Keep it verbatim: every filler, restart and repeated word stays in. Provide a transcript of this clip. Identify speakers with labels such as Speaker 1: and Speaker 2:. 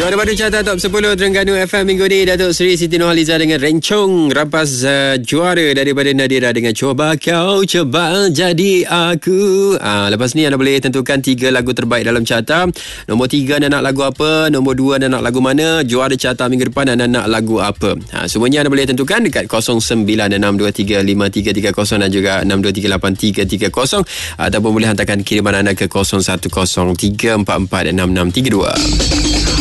Speaker 1: Juara baru carta top sepuluh Terengganu F M minggu ni, Datuk Seri Siti Nurhaliza dengan Rencong. Rampas uh, juara daripada Nadira dengan Coba Kau Coba Jadi Aku. uh, Lepas ni anda boleh tentukan tiga lagu terbaik dalam carta. Nombor tiga anda nak lagu apa, nombor dua anda nak lagu mana, juara carta minggu depan anda nak lagu apa. ha, Semuanya anda boleh tentukan dekat kosong sembilan enam dua tiga lima tiga tiga kosong dan juga enam dua tiga lapan tiga tiga kosong, ataupun boleh hantarkan kiriman anda ke kosong satu kosong tiga empat empat enam enam tiga dua.